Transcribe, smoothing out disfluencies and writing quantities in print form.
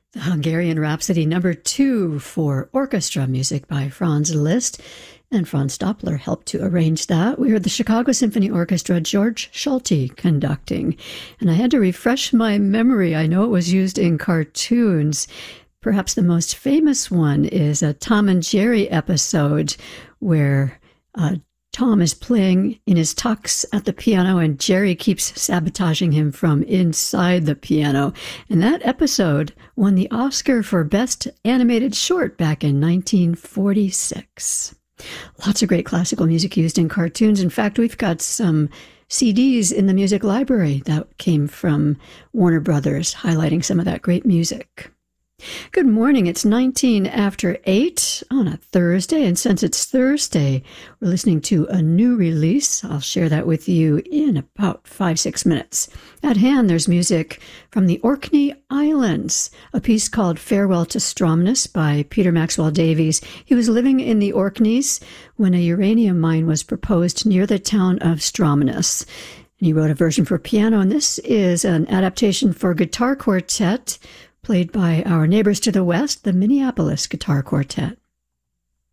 The Hungarian Rhapsody No. 2 for orchestra music by Franz Liszt, and Franz Doppler helped to arrange that. We heard the Chicago Symphony Orchestra, George Solti conducting, and I had to refresh my memory. I know it was used in cartoons. Perhaps the most famous one is a Tom and Jerry episode where Tom is playing in his tux at the piano and Jerry keeps sabotaging him from inside the piano. And that episode won the Oscar for Best Animated Short back in 1946. Lots of great classical music used in cartoons. In fact, we've got some CDs in the music library that came from Warner Brothers, highlighting some of that great music. Good morning. It's 19 after 8 on a Thursday, and since it's Thursday, we're listening to a new release. I'll share that with you in about 5-6 minutes. At hand, there's music from the Orkney Islands, a piece called Farewell to Stromness by Peter Maxwell Davies. He was living in the Orkneys when a uranium mine was proposed near the town of Stromness. And he wrote a version for piano, and this is an adaptation for guitar quartet played by our neighbors to the west, the Minneapolis Guitar Quartet.